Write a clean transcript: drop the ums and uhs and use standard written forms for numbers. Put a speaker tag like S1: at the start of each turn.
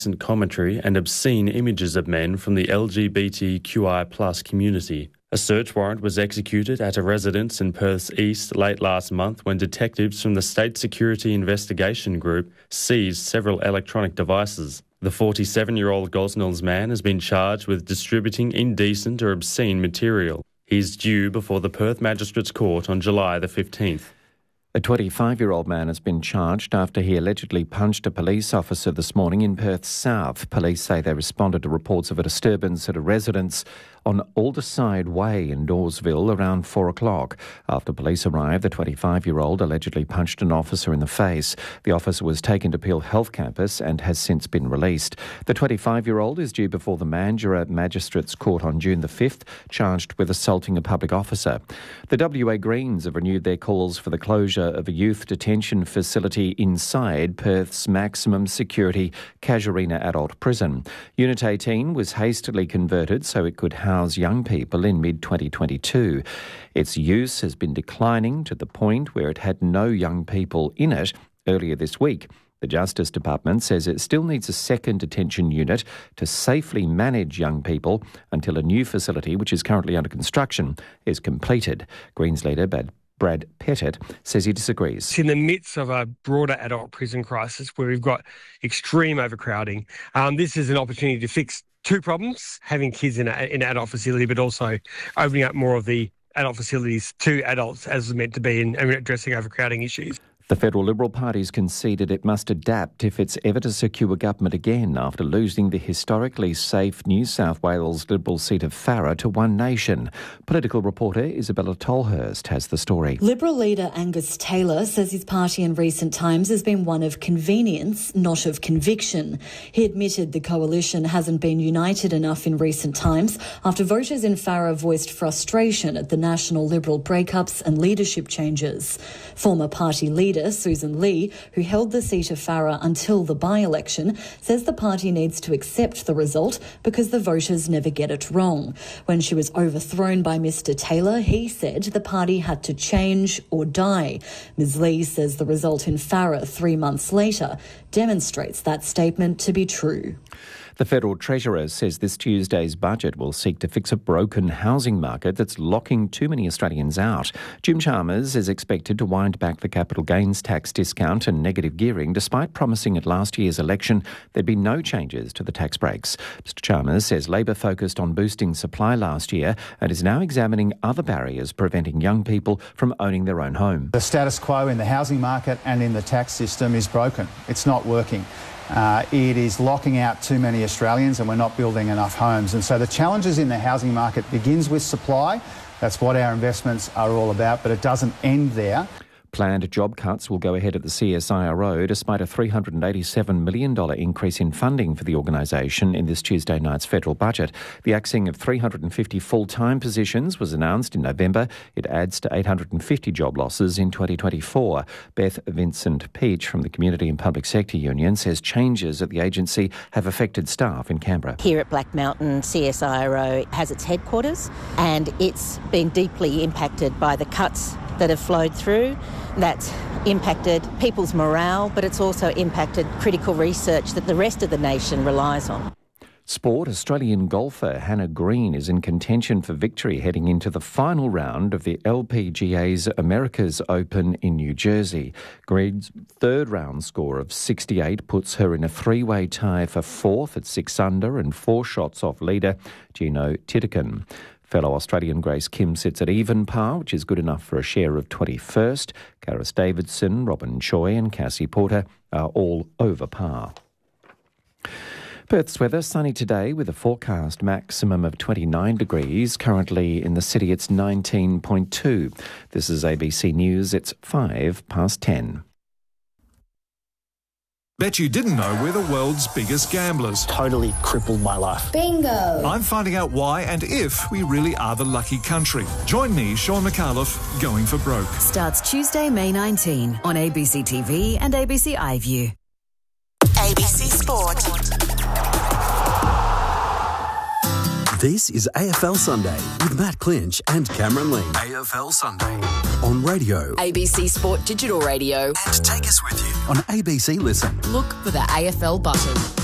S1: commentary and obscene images of men from the LGBTQI+ community. A search warrant was executed at a residence in Perth's east late last month when detectives from the State Security Investigation Group seized several electronic devices. The 47-year-old Gosnells man has been charged with distributing indecent or obscene material. He is due before the Perth Magistrates Court on July the 15th.
S2: A 25-year-old man has been charged after he allegedly punched a police officer this morning in Perth South. Police say they responded to reports of a disturbance at a residence on Alderside Way in Dawesville around 4 o'clock. After police arrived, the 25-year-old allegedly punched an officer in the face. The officer was taken to Peel Health Campus and has since been released. The 25-year-old is due before the Mandurah Magistrates Court on June the 5th, charged with assaulting a public officer. The WA Greens have renewed their calls for the closure of a youth detention facility inside Perth's maximum security Casuarina adult prison. Unit 18 was hastily converted so it could house young people in mid-2022. Its use has been declining to the point where it had no young people in it earlier this week. The Justice Department says it still needs a second detention unit to safely manage young people until a new facility, which is currently under construction, is completed. Greens leader Brad Pettit says he disagrees.
S3: It's in the midst of a broader adult prison crisis where we've got extreme overcrowding. This is an opportunity to fix two problems, having kids in an adult facility, but also opening up more of the adult facilities to adults as meant to be and addressing overcrowding issues.
S2: The Federal Liberal Party's conceded it must adapt if it's ever to secure government again after losing the historically safe New South Wales Liberal seat of Farrer to One Nation. Political reporter Isabella Tolhurst has the story.
S4: Liberal leader Angus Taylor says his party in recent times has been one of convenience, not of conviction. He admitted the coalition hasn't been united enough in recent times after voters in Farrer voiced frustration at the National Liberal breakups and leadership changes. Former party leader Susan Lee, who held the seat of Farrer until the by-election, says the party needs to accept the result because the voters never get it wrong. When she was overthrown by Mr Taylor, he said the party had to change or die. Ms Lee says the result in Farrer 3 months later demonstrates that statement to be true.
S2: The Federal Treasurer says this Tuesday's budget will seek to fix a broken housing market that's locking too many Australians out. Jim Chalmers is expected to wind back the capital gains tax discount and negative gearing, despite promising at last year's election there'd be no changes to the tax breaks. Mr Chalmers says Labor focused on boosting supply last year and is now examining other barriers preventing young people from owning their own home.
S5: The status quo in the housing market and in the tax system is broken. It's not working. It is locking out too many Australians and we're not building enough homes. And so the challenges in the housing market begins with supply. That's what our investments are all about, but it doesn't end there.
S2: Planned job cuts will go ahead at the CSIRO despite a $387 million increase in funding for the organisation in this Tuesday night's federal budget. The axing of 350 full-time positions was announced in November. It adds to 850 job losses in 2024. Beth Vincent-Peach from the Community and Public Sector Union says changes at the agency have affected staff in Canberra.
S6: Here at Black Mountain, CSIRO has its headquarters and it's been deeply impacted by the cuts that have flowed through. That's impacted people's morale, but it's also impacted critical research that the rest of the nation relies on.
S2: Sport. Australian golfer Hannah Green is in contention for victory heading into the final round of the LPGA's America's Open in New Jersey. Green's third round score of 68 puts her in a three-way tie for fourth at 6 under and 4 shots off leader Gino Titican. Fellow Australian Grace Kim sits at even par, which is good enough for a share of 21st. Karis Davidson, Robin Choi and Cassie Porter are all over par. Perth's weather, sunny today with a forecast maximum of 29 degrees. Currently in the city it's 19.2. This is ABC News, it's 10:05.
S7: Bet you didn't know we're the world's biggest gamblers.
S8: Totally crippled my life.
S9: Bingo!
S7: I'm finding out why and if we really are the lucky country. Join me, Sean McAuliffe, Going for Broke.
S10: Starts Tuesday, May 19 on ABC TV and ABC iView.
S11: ABC Sport.
S12: This is AFL Sunday with Matt Clinch and Cameron Lee.
S7: AFL Sunday.
S12: On radio.
S10: ABC Sport Digital Radio.
S12: And take us with you on ABC Listen.
S10: Look for the AFL button.